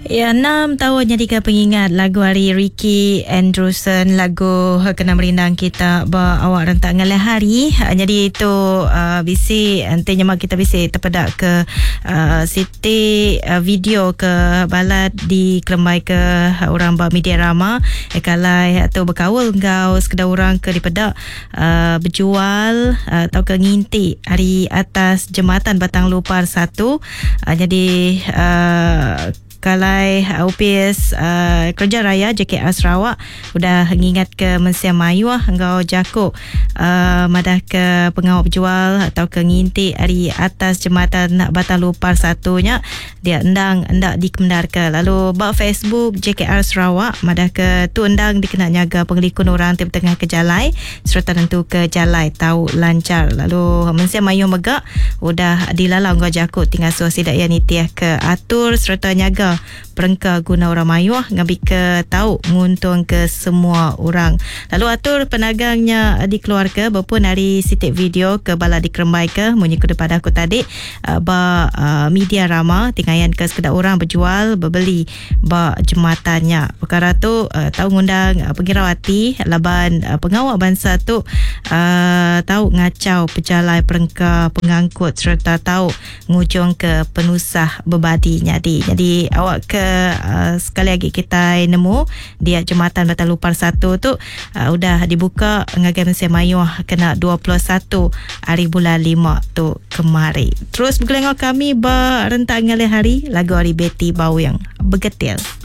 Ya, 6 tahun jadi pengingat lagu hari Ricky Andrewson, lagu kena merindang kita awak rentak ngalah hari. Jadi itu bisi nantinya mak kita bisi terpedak ke siti video ke balad di Kelembai ke orang media rama kalai atau berkawal engkau sekedar orang ke dipedak berjual atau ke nginti hari atas jembatan Batang Lupar 1. Jadi kalai UPS Kerja Raya JKR Sarawak udah ngingat ke Mensia Mayu engkau jakuk madah ke pengawal berjual atau ke nginti hari atas jembatan Batang Lupar 1-nya dia endang dikemendarkan. Lalu bak Facebook JKR Sarawak madah ke tu endang dikena nyaga pengelikun orang di tengah ke jalai serta tentu ke jalai tahu lancar. Lalu Mensia Mayu megak udah dilalang engkau jakuk tinggal suasi dak yang nitiah ke atur serta nyaga perengka guna orang mayuah ngambil ke tahu menguntung ke semua orang. Lalu atur penagangnya dikeluarkan berpun hari sitik video ke bala di Kerembai ke menyekut pada aku tadi media rama tinggayan ke sekedar orang berjual berbeli jematannya. Perkara tu tahu ngundang pengirawati laban pengawal bangsa tu tahu ngacau pejalai perengka pengangkut serta tahu ngujung ke penusah berbadinya jadi awak ke sekali lagi kita nemu dia jembatan Batang Lupar 1 tu udah dibuka ngagai Mensia Mayu kena 21 hari bulan 5 tu kemari. Terus bergelengok kami berentak ngalih hari lagu hari Betty Bau yang bergetil.